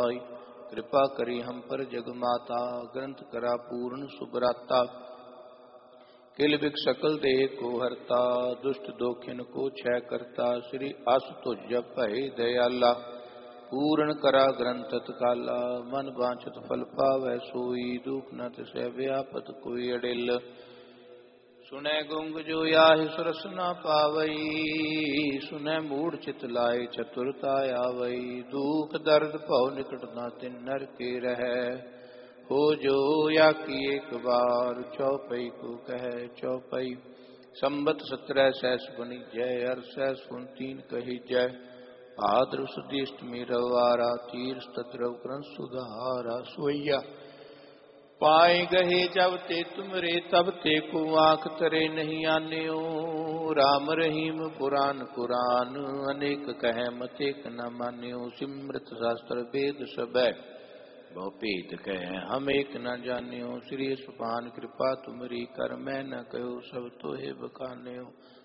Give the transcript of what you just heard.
पाई। कृपा करी हम पर जग माता, ग्रंथ करा पूर्ण सुभराता। किल बिक सकल देह को हरता, दुष्ट दोखिन को क्षय करता। श्री आसुतोष जप भय दयाला, पूर्ण करा ग्रंथ तत्काला। मन वांछित फल पावै सोई, दुख न तिसै व्यापत कोई अड़िल। सुनै गुंग जो याहि सुरस न पावई, सुनै मूढ़ चित लाए चतुरता आवई। दुख दर्द भव निकट न तिन नर के रहै, हो जो या की एक बार चौपई को कह चौपई। संबत 17 सहस बनी जय, अर सहस 29 कही जय। भाद्र सुदी अष्टमी रवारा, तीर तद्रव क्रंस सुधारा। सोइया पाए गहे जब ते तुमरे, तब ते को आँख तरे नहीं आन्यो। राम रहीम पुराण कुरान, अनेक कहे मत एक न मान्यो। सिमृत शास्त्र वेद सबै, बहु भेद कहे हम एक न जान्यो। श्री सुपान कृपा तुमरी, कर मैं न कहो सब तोहे बखान्यो।